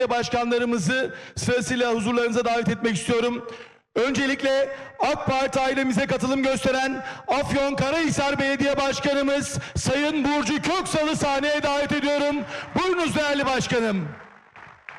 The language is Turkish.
başkanlarımızı sırasıyla huzurlarınıza davet etmek istiyorum. Öncelikle AK Parti ailemize katılım gösteren Afyonkarahisar Belediye Başkanımız Sayın Burcu Köksal'ı sahneye davet ediyorum. Buyurunuz değerli başkanım.